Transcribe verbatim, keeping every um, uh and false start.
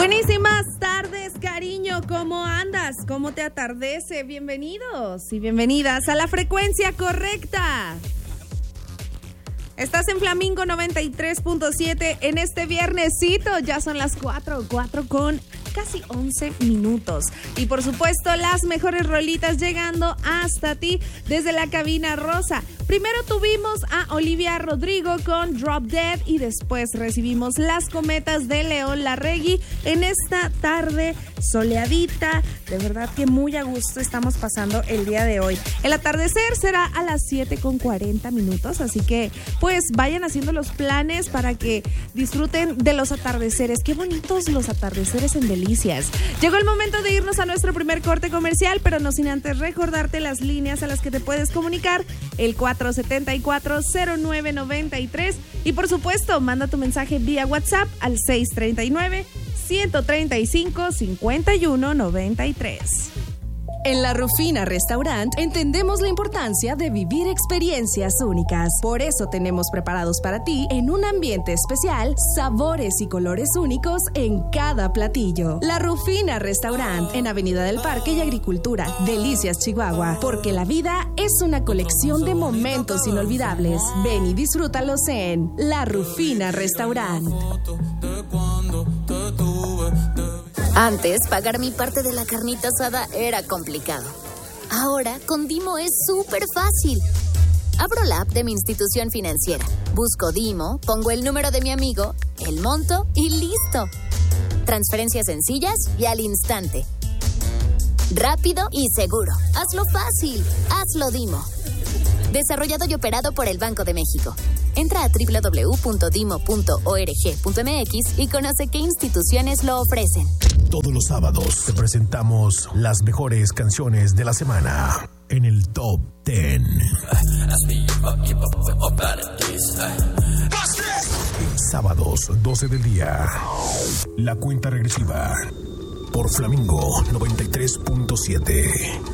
Buenísimas tardes, cariño. ¿Cómo andas? ¿Cómo te atardece? Bienvenidos y bienvenidas a la frecuencia correcta. Estás en Flamingo noventa y tres punto siete en este viernesito. Ya son las cuatro, cuatro con casi once minutos. Y por supuesto, las mejores rolitas llegando hasta ti desde la cabina rosa. Primero tuvimos a Olivia Rodrigo con Drop Dead y después recibimos Las Cometas de León Larregui en esta tarde soleadita. De verdad que muy a gusto estamos pasando el día de hoy. El atardecer será a las siete con cuarenta minutos, así que pues vayan haciendo los planes para que disfruten de los atardeceres. Qué bonitos los atardeceres en Delicias. Llegó el momento de irnos a nuestro primer corte comercial, pero no sin antes recordarte las líneas a las que te puedes comunicar, el cuatro siete cuatro cero nueve nueve tres, y por supuesto manda tu mensaje vía WhatsApp al seis tres nueve, uno tres cinco, cinco uno nueve tres. En La Rufina Restaurant entendemos la importancia de vivir experiencias únicas. Por eso tenemos preparados para ti, en un ambiente especial, sabores y colores únicos en cada platillo. La Rufina Restaurant, en Avenida del Parque y Agricultura, Delicias, Chihuahua. Porque la vida es una colección de momentos inolvidables. Ven y disfrútalos en La Rufina Restaurant. Antes, pagar mi parte de la carnita asada era complicado. Ahora, con Dimo es súper fácil. Abro la app de mi institución financiera, busco Dimo, pongo el número de mi amigo, el monto y listo. Transferencias sencillas y al instante. Rápido y seguro. Hazlo fácil. Hazlo Dimo. Desarrollado y operado por el Banco de México. Entra a doble u doble u doble u punto dimo punto org punto m x y conoce qué instituciones lo ofrecen. Todos los sábados te presentamos las mejores canciones de la semana en el Top diez. Sábados, doce del día. La cuenta regresiva por Flamingo noventa y tres punto siete.